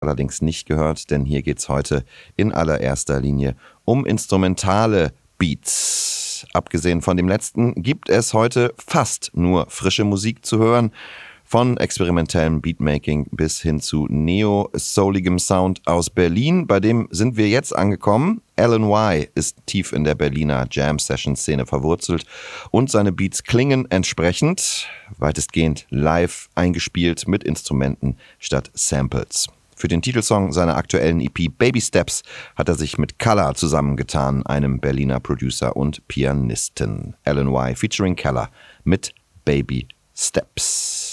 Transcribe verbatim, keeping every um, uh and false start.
allerdings nicht gehört, denn hier geht's heute in allererster Linie um instrumentale Beats. Abgesehen von dem letzten gibt es heute fast nur frische Musik zu hören. Von experimentellem Beatmaking bis hin zu neo-souligem Sound aus Berlin. Bei dem sind wir jetzt angekommen. Alan Y. ist tief in der Berliner Jam-Session-Szene verwurzelt und seine Beats klingen entsprechend, weitestgehend live eingespielt mit Instrumenten statt Samples. Für den Titelsong seiner aktuellen E P Baby Steps hat er sich mit Color zusammengetan, einem Berliner Producer und Pianisten. Alan Y. featuring Color mit Baby Steps.